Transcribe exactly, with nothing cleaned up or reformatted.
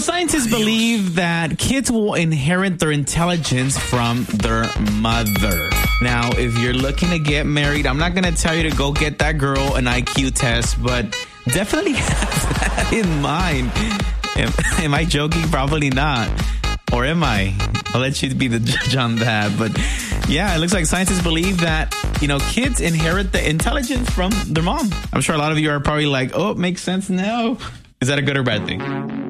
scientists believe that kids will inherit their intelligence from their mother. Now, if you're looking to get married, I'm not going to tell you to go get that girl an I Q test, but definitely have that in mind. Am, am I joking? Probably not. Or am I? I'll let you be the judge on that. But yeah, it looks like scientists believe that, you know, kids inherit the intelligence from their mom. I'm sure a lot of you are probably like, oh, it makes sense now. Is that a good or bad thing?